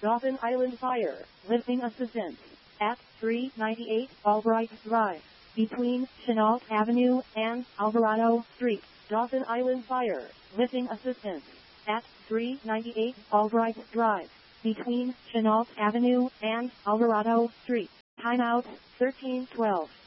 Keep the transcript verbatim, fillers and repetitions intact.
Dawson Island Fire, lifting assistance at three ninety-eight Albright Drive, between Chenault Avenue and Alvarado Street. Dawson Island Fire, lifting assistance at three ninety-eight Albright Drive, between Chenault Avenue and Alvarado Street. Timeout thirteen twelve.